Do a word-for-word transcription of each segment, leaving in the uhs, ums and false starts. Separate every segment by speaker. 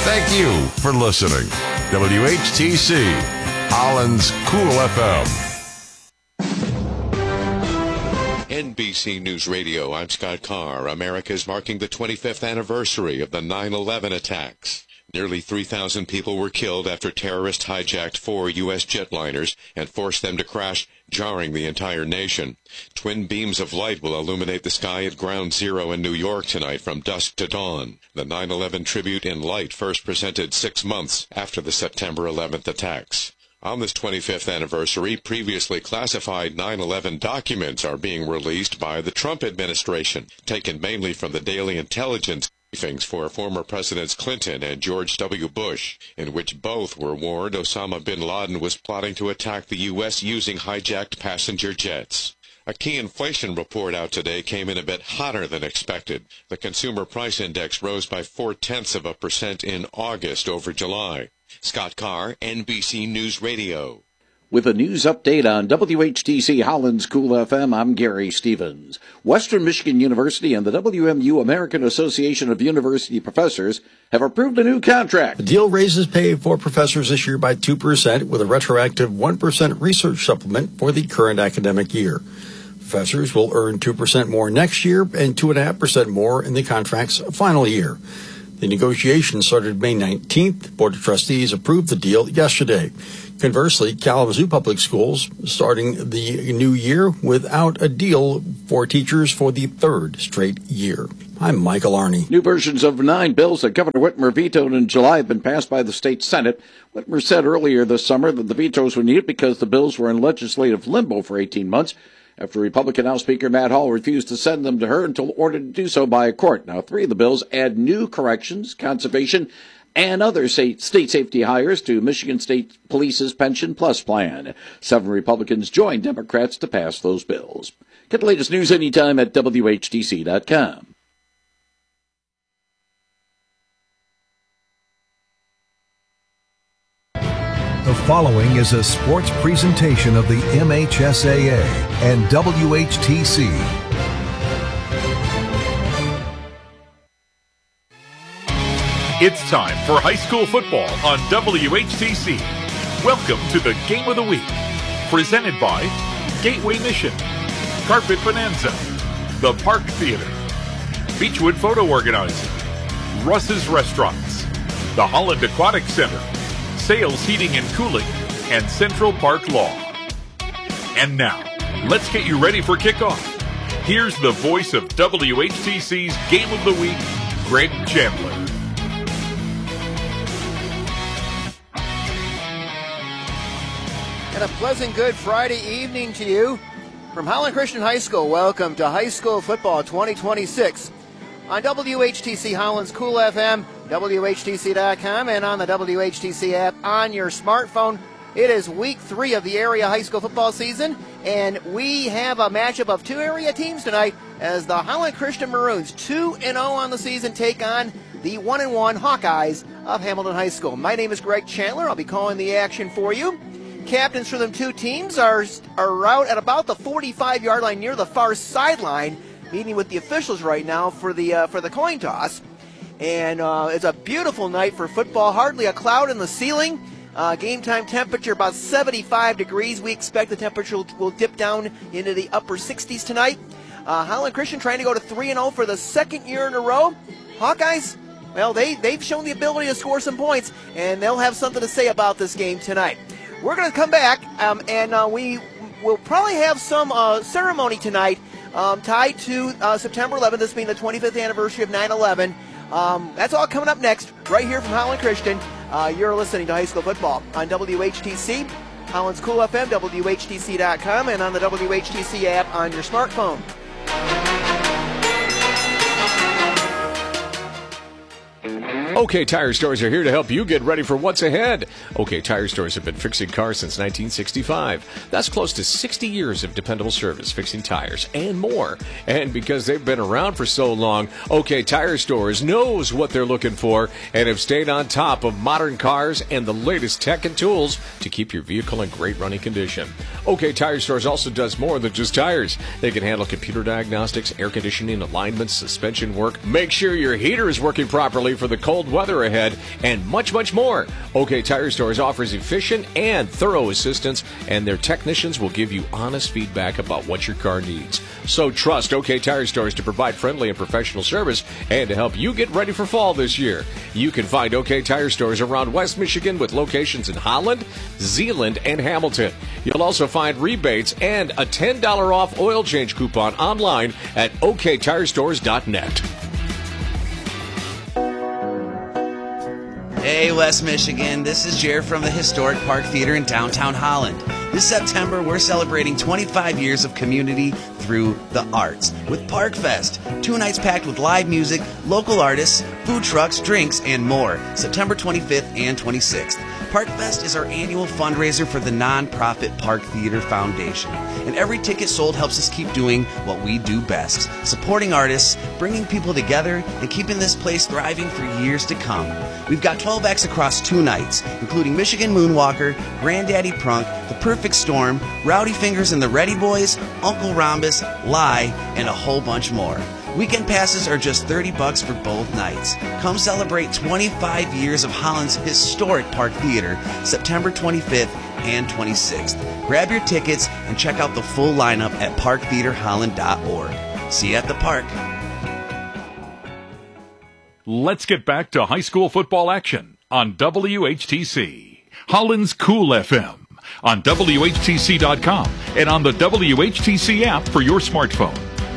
Speaker 1: Thank you for listening. W H T C, Holland's Cool F M.
Speaker 2: N B C News Radio, I'm Scott Carr. America is marking the twenty-fifth anniversary of the nine eleven attacks. Nearly three thousand people were killed after terrorists hijacked four U S jetliners and forced them to crash, jarring the entire nation. Twin beams of light will illuminate the sky at Ground Zero in New York tonight from dusk to dawn. The nine eleven tribute in light first presented six months after the September eleventh attacks. On this twenty-fifth anniversary, previously classified nine eleven documents are being released by the Trump administration, taken mainly from the Daily Intelligence briefings for former Presidents Clinton and George W. Bush, in which both were warned Osama bin Laden was plotting to attack the U S using hijacked passenger jets. A key inflation report out today came in a bit hotter than expected. The Consumer Price Index rose by four-tenths of a percent in August over July. Scott Carr, N B C News Radio.
Speaker 3: With a news update on W H T C Holland's Cool F M, I'm Gary Stevens. Western Michigan University and the W M U American Association of University Professors have approved a new contract.
Speaker 4: The deal raises pay for professors this year by two percent with a retroactive one percent research supplement for the current academic year. Professors will earn two percent more next year and two point five percent more in the contract's final year. The negotiations started May nineteenth. Board of Trustees approved the deal yesterday. Conversely, Kalamazoo Public Schools starting the new year without a deal for teachers for the third straight year. I'm Michael Arney.
Speaker 3: New versions of nine bills that Governor Whitmer vetoed in July have been passed by the state Senate. Whitmer said earlier this summer that the vetoes were needed because the bills were in legislative limbo for eighteen months. After Republican House Speaker Matt Hall refused to send them to her until ordered to do so by a court. Now, three of the bills add new corrections, conservation, and other state, state safety hires to Michigan State Police's Pension Plus plan. Seven Republicans joined Democrats to pass those bills. Get the latest news anytime at W H T C dot com.
Speaker 5: The following is a sports presentation of the M H S A A and W H T C.
Speaker 6: It's time for high school football on W H T C. Welcome to the Game of the Week, presented by Gateway Mission, Carpet Bonanza, The Park Theater, Beechwood Photo Organizing, Russ's Restaurants, the Holland Aquatic Center, Sales Heating and Cooling, and Central Park Law. And now, let's get you ready for kickoff. Here's the voice of W H T C's Game of the Week, Greg Chandler.
Speaker 7: And a pleasant good Friday evening to you from Holland Christian High School. Welcome to High School Football twenty twenty-six on W H T C Holland's Cool F M, W H T C dot com, and on the W H T C app on your smartphone. It is week three of the area high school football season, and we have a matchup of two area teams tonight as the Holland Christian Maroons, two and oh on the season, take on the one and one Hawkeyes of Hamilton High School. My name is Greg Chandler. I'll be calling the action for you. Captains for them two teams are, are out at about the forty-five-yard line near the far sideline, meeting with the officials right now for the uh, for the coin toss. And uh, it's a beautiful night for football. Hardly a cloud in the ceiling. Uh, game time temperature about seventy-five degrees. We expect the temperature will, will dip down into the upper sixties tonight. Uh, Holland Christian trying to go to three and oh for the second year in a row. Hawkeyes, well, they, they've shown the ability to score some points, and they'll have something to say about this game tonight. We're going to come back, um, and uh, we will probably have some uh, ceremony tonight um, tied to uh, September eleventh, this being the twenty-fifth anniversary of nine eleven. Um, that's all coming up next, right here from Holland Christian. Uh, you're listening to High School Football on W H T C, Holland's Cool F M, W H T C dot com, and on the W H T C app on your smartphone.
Speaker 8: OK Tire Stores are here to help you get ready for what's ahead. OK Tire Stores have been fixing cars since nineteen sixty-five. That's close to sixty years of dependable service, fixing tires and more. And because they've been around for so long, OK Tire Stores knows what they're looking for and have stayed on top of modern cars and the latest tech and tools to keep your vehicle in great running condition. OK Tire Stores also does more than just tires. They can handle computer diagnostics, air conditioning, alignments, suspension work. Make sure your heater is working properly for the cold cold weather ahead, and much, much more. OK Tire Stores offers efficient and thorough assistance, and their technicians will give you honest feedback about what your car needs. So trust OK Tire Stores to provide friendly and professional service and to help you get ready for fall this year. You can find OK Tire Stores around West Michigan with locations in Holland, Zeeland, and Hamilton. You'll also find rebates and a ten dollars off oil change coupon online at O K Tire Stores dot net.
Speaker 9: Hey, West Michigan, this is Jared from the historic Park Theater in downtown Holland. This September, we're celebrating twenty-five years of community through the arts with Park Fest. Two nights packed with live music, local artists, food trucks, drinks, and more. September twenty-fifth and twenty-sixth. Park Fest is our annual fundraiser for the nonprofit Park Theater Foundation. And every ticket sold helps us keep doing what we do best, supporting artists, bringing people together, and keeping this place thriving for years to come. We've got twelve acts across two nights, including Michigan Moonwalker, Granddaddy Prunk, The Perfect Storm, Rowdy Fingers and the Ready Boys, Uncle Rhombus, Lie, and a whole bunch more. Weekend passes are just thirty bucks for both nights. Come celebrate twenty-five years of Holland's historic Park Theater, September twenty-fifth and twenty-sixth. Grab your tickets and check out the full lineup at park theater holland dot org. See you at the park.
Speaker 6: Let's get back to high school football action on W H T C. Holland's Cool F M on W H T C dot com and on the W H T C app for your smartphone.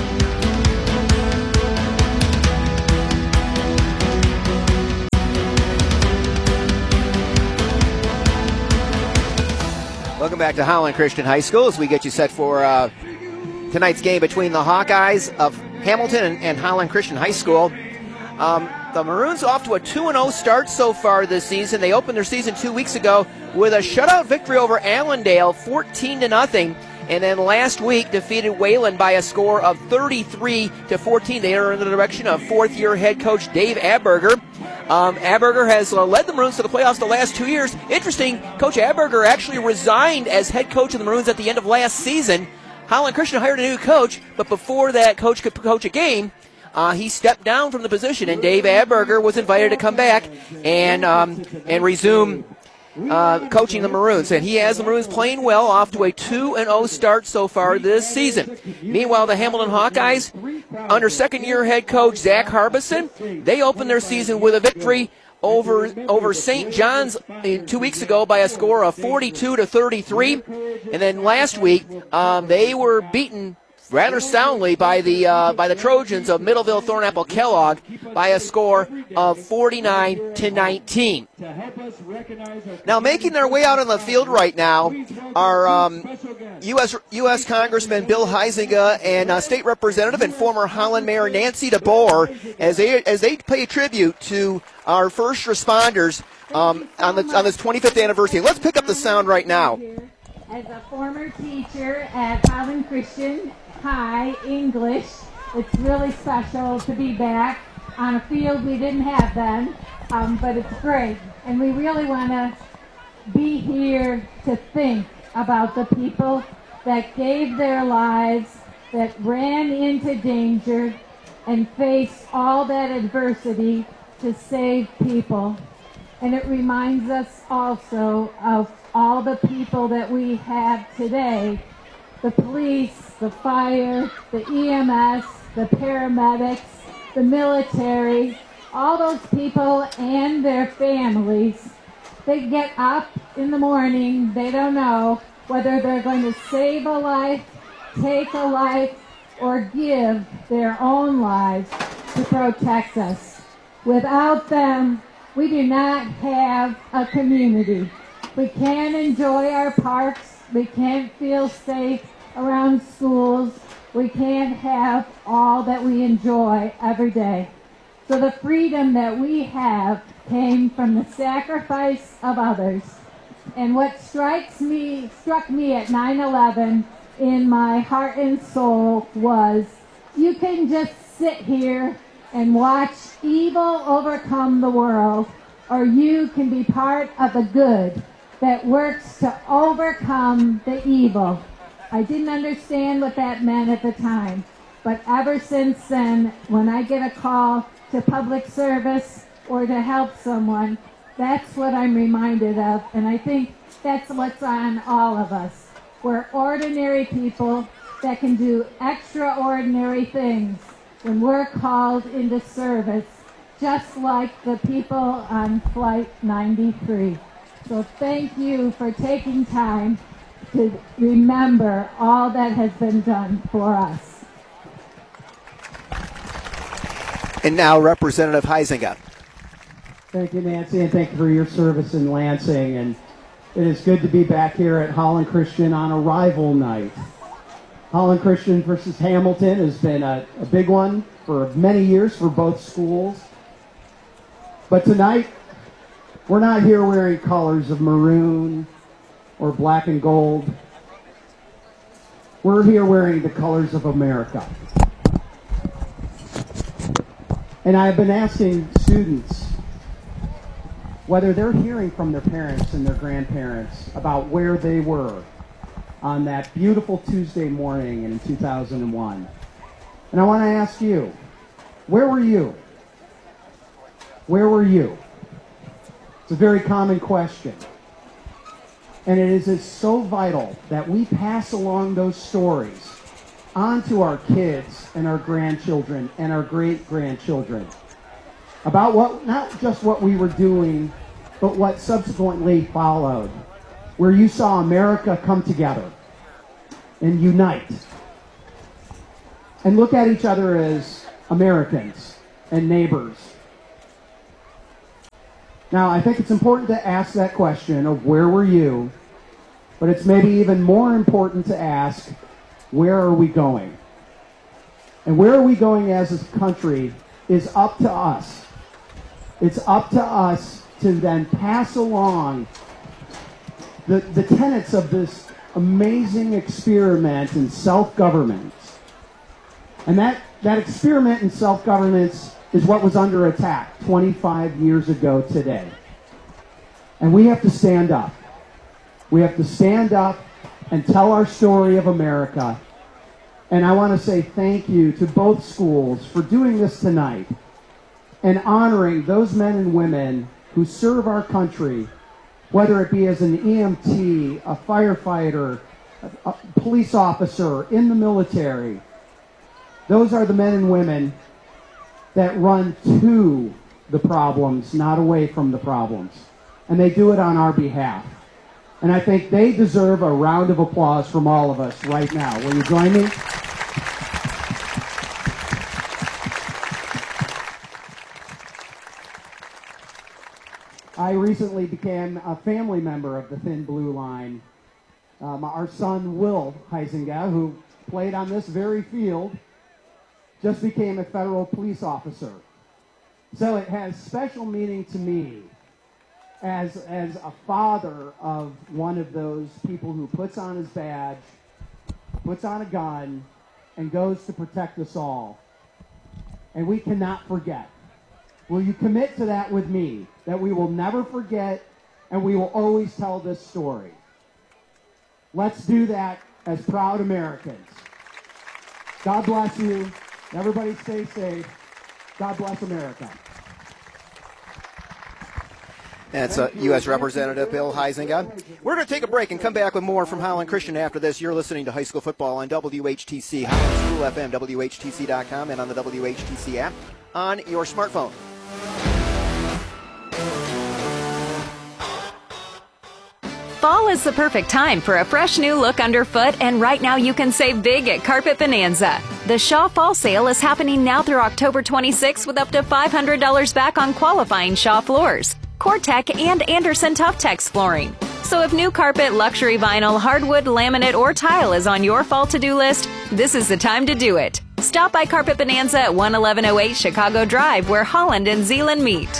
Speaker 7: Welcome back to Holland Christian High School as we get you set for uh, tonight's game between the Hawkeyes of Hamilton and, and Holland Christian High School. Um, the Maroons off to a two and oh start so far this season. They opened their season two weeks ago with a shutout victory over Allendale, fourteen to nothing, and then last week defeated Wayland by a score of thirty-three to fourteen. They are in the direction of fourth-year head coach Dave Abberger. Um, Abberger has uh, led the Maroons to the playoffs the last two years. Interesting, Coach Abberger actually resigned as head coach of the Maroons at the end of last season. Holland Christian hired a new coach, but before that coach could coach a game, uh, he stepped down from the position, and Dave Abberger was invited to come back and um, and resume uh, coaching the Maroons. And he has the Maroons playing well, off to a two and oh start so far this season. Meanwhile, the Hamilton Hawkeyes, under second-year head coach Zach Harbison, they opened their season with a victory over over Saint John's two weeks ago by a score of forty-two to thirty-three. And then last week, um, they were beaten rather soundly by the uh, by the Trojans of Middleville Thornapple Kellogg by a score of forty-nine to nineteen. Now, making their way out on the field right now are um, U S U S Congressman Bill Huizenga and uh, State Representative and former Holland Mayor Nancy DeBoer as they as they pay tribute to our first responders um, on the on this twenty-fifth anniversary. Let's pick up the sound right now.
Speaker 10: As a former teacher at Holland Christian High English, it's really special to be back on a field we didn't have then, um, but it's great. And we really want to be here to think about the people that gave their lives, that ran into danger, and faced all that adversity to save people. And it reminds us also of all the people that we have today, the police, the fire, the E M S, the paramedics, the military, all those people and their families. They get up in the morning, they don't know whether they're going to save a life, take a life, or give their own lives to protect us. Without them, we do not have a community. We can't enjoy our parks. We can't feel safe around schools. We can't have all that we enjoy every day. So the freedom that we have came from the sacrifice of others. And what strikes me, struck me at nine eleven in my heart and soul was, you can just sit here and watch evil overcome the world, or you can be part of the good that works to overcome the evil. I didn't understand what that meant at the time, but ever since then, when I get a call to public service, or to help someone, that's what I'm reminded of, and I think that's what's on all of us. We're ordinary people that can do extraordinary things when we're called into service, just like the people on Flight ninety-three. So thank you for taking time to remember all that has been done for us.
Speaker 7: And now Representative Huizenga.
Speaker 11: Thank you, Nancy, and thank you for your service in Lansing. And it is good to be back here at Holland Christian on a rival night. Holland Christian versus Hamilton has been a, a big one for many years for both schools. But tonight, we're not here wearing colors of maroon or black and gold. We're here wearing the colors of America. And I've been asking students whether they're hearing from their parents and their grandparents about where they were on that beautiful Tuesday morning in two thousand one. And I want to ask you, where were you? Where were you? It's a very common question. And it is so vital that we pass along those stories on to our kids and our grandchildren and our great-grandchildren about what, not just what we were doing, but what subsequently followed, where you saw America come together and unite and look at each other as Americans and neighbors. Now, I think it's important to ask that question of where were you, but it's maybe even more important to ask, where are we going? And where are we going as a country is up to us. It's up to us to then pass along the, the tenets of this amazing experiment in self-government. And that, that experiment in self-governance is what was under attack twenty-five years ago today. And we have to stand up. We have to stand up and tell our story of America. And I want to say thank you to both schools for doing this tonight and honoring those men and women who serve our country, whether it be as an E M T, a firefighter, a, a police officer, in the military. Those are the men and women that run to the problems, not away from the problems. And they do it on our behalf. And I think they deserve a round of applause from all of us right now. Will you join me? I recently became a family member of the Thin Blue Line. Um, our son, Will Huizenga, who played on this very field, just became a federal police officer. So it has special meaning to me as, as a father of one of those people who puts on his badge, puts on a gun, and goes to protect us all. And we cannot forget. Will you commit to that with me? That we will never forget and we will always tell this story. Let's do that as proud Americans. God bless you. Everybody stay safe. God bless America.
Speaker 7: That's uh, U S Representative Bill Huizenga. We're going to take a break and come back with more from Holland Christian after this. You're listening to High School Football on W H T C, Holland School F M, W H T C dot com, and on the W H T C app on your smartphone.
Speaker 12: Fall is the perfect time for a fresh new look underfoot, and right now you can save big at Carpet Bonanza. The Shaw Fall Sale is happening now through October twenty-sixth with up to five hundred dollars back on qualifying Shaw floors, Cortec, and Anderson Tough-Tex flooring. So if new carpet, luxury vinyl, hardwood, laminate, or tile is on your fall to-do list, this is the time to do it. Stop by Carpet Bonanza at one eleven oh eight Chicago Drive, where Holland and Zeeland meet.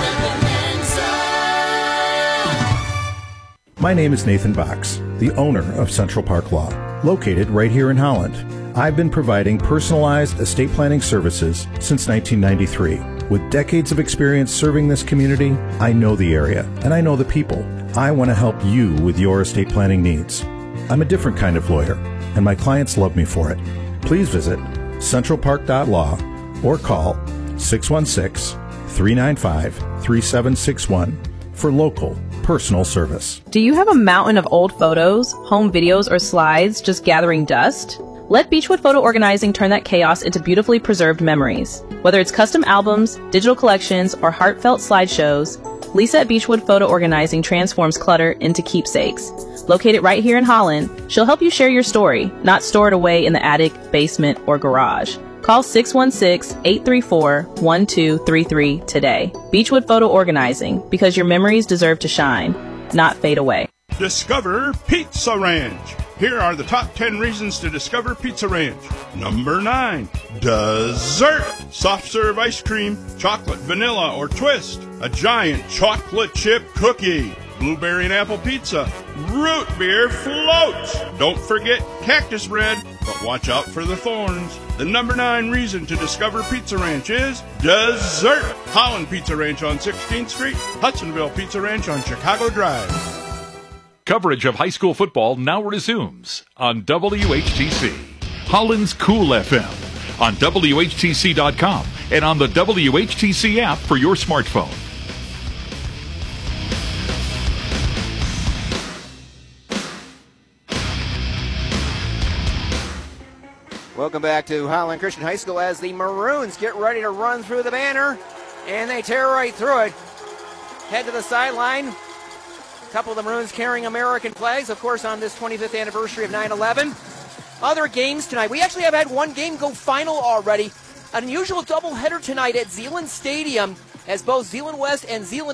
Speaker 13: My name is Nathan Box, the owner of Central Park Law, located right here in Holland. I've been providing personalized estate planning services since nineteen ninety-three. With decades of experience serving this community, I know the area and I know the people. I want to help you with your estate planning needs. I'm a different kind of lawyer, and my clients love me for it. Please visit central park dot law or call six one six, three nine five, three seven six one for local, personal service.
Speaker 14: Do you have a mountain of old photos, home videos, or slides just gathering dust? Let Beechwood Photo Organizing turn that chaos into beautifully preserved memories. Whether it's custom albums, digital collections, or heartfelt slideshows, Lisa at Beechwood Photo Organizing transforms clutter into keepsakes. Located right here in Holland, she'll help you share your story, not store it away in the attic, basement, or garage. Call six one six, eight three four, one two three three today. Beechwood Photo Organizing, because your memories deserve to shine, not fade away.
Speaker 15: Discover Pizza Ranch. Here are the top ten reasons to discover Pizza Ranch. Number nine, dessert. Soft serve ice cream, chocolate, vanilla, or twist. A giant chocolate chip cookie. Blueberry and apple pizza. Root beer floats. Don't forget cactus bread, but watch out for the thorns. The number nine reason to discover Pizza Ranch is dessert. Holland Pizza Ranch on sixteenth Street. Hudsonville Pizza Ranch on Chicago Drive.
Speaker 6: Coverage of high school football now resumes on W H T C. Holland's Cool F M on W H T C dot com and on the W H T C app for your smartphone.
Speaker 7: Welcome back to Highland Christian High School as the Maroons get ready to run through the banner, and they tear right through it. Head to the sideline. A couple of the Maroons carrying American flags, of course, on this twenty-fifth anniversary of nine eleven. Other games tonight. We actually have had one game go final already. An unusual doubleheader tonight at Zeeland Stadium as both Zeeland West and Zeeland